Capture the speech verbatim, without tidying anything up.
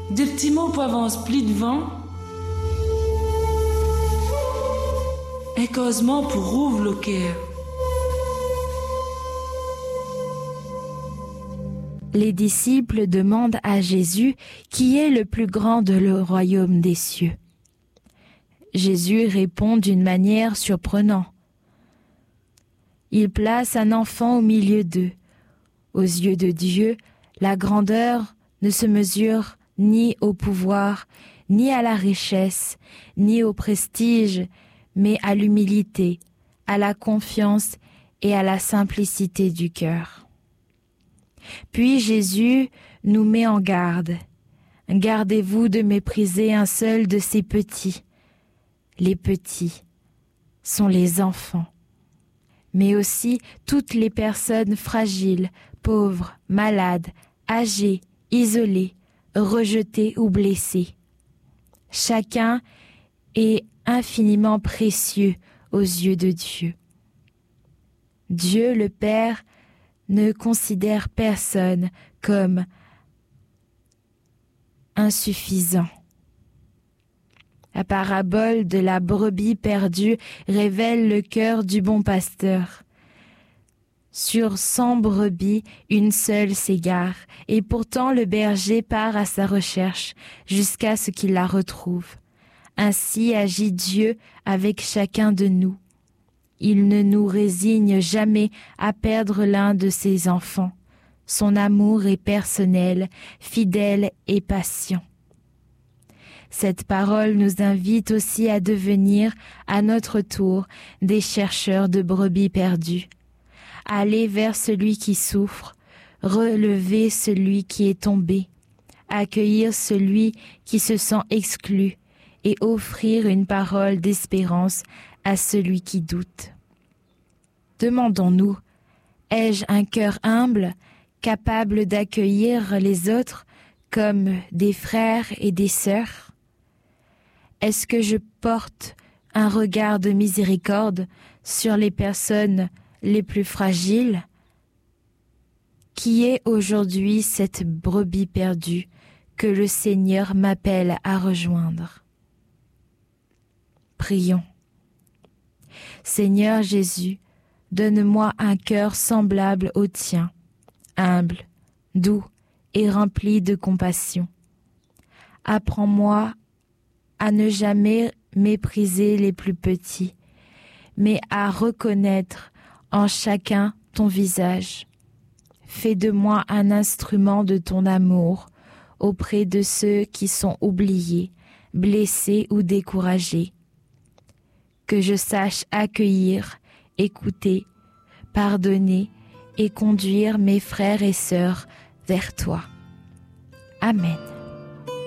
Des petits mots pour avance plus devant. Et causement pour ouvrir le cœur. Les disciples demandent à Jésus qui est le plus grand de le royaume des cieux. Jésus répond d'une manière surprenante. Il place un enfant au milieu d'eux. Aux yeux de Dieu, la grandeur ne se mesure ni au pouvoir, ni à la richesse, ni au prestige, mais à l'humilité, à la confiance et à la simplicité du cœur. Puis Jésus nous met en garde. Gardez-vous de mépriser un seul de ces petits. Les petits sont les enfants, mais aussi toutes les personnes fragiles, pauvres, malades, âgées, isolées, rejetées ou blessées. Chacun est infiniment précieux aux yeux de Dieu. Dieu le Père ne considère personne comme insuffisant. La parabole de la brebis perdue révèle le cœur du bon pasteur. Sur cent brebis, une seule s'égare, et pourtant le berger part à sa recherche jusqu'à ce qu'il la retrouve. Ainsi agit Dieu avec chacun de nous. Il ne nous résigne jamais à perdre l'un de ses enfants. Son amour est personnel, fidèle et patient. Cette parole nous invite aussi à devenir, à notre tour, des chercheurs de brebis perdues. Aller vers celui qui souffre, relever celui qui est tombé, accueillir celui qui se sent exclu et offrir une parole d'espérance à celui qui doute. Demandons-nous, ai-je un cœur humble, capable d'accueillir les autres comme des frères et des sœurs? Est-ce que je porte un regard de miséricorde sur les personnes les plus fragiles? Qui est aujourd'hui cette brebis perdue que le Seigneur m'appelle à rejoindre? Prions. Seigneur Jésus, donne-moi un cœur semblable au tien, humble, doux et rempli de compassion. Apprends-moi à ne jamais mépriser les plus petits, mais à reconnaître en chacun ton visage. Fais de moi un instrument de ton amour auprès de ceux qui sont oubliés, blessés ou découragés. Que je sache accueillir, écouter, pardonner et conduire mes frères et sœurs vers toi. Amen.